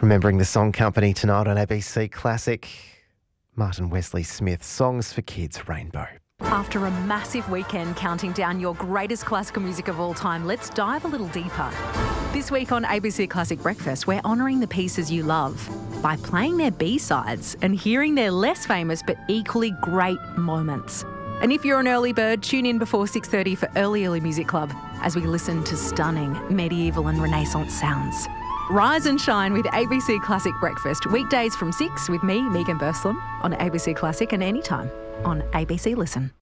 Remembering the Song Company tonight on ABC Classic. Martin Wesley Smith, Songs for Kids, Rainbow. After a massive weekend counting down your greatest classical music of all time, let's dive a little deeper. This week on ABC Classic Breakfast, we're honouring the pieces you love by playing their B-sides and hearing their less famous but equally great moments. And if you're an early bird, tune in before 6:30 for Early Music Club as we listen to stunning medieval and Renaissance sounds. Rise and shine with ABC Classic Breakfast, weekdays from 6 with me, Megan Burslem, on ABC Classic and anytime on ABC Listen.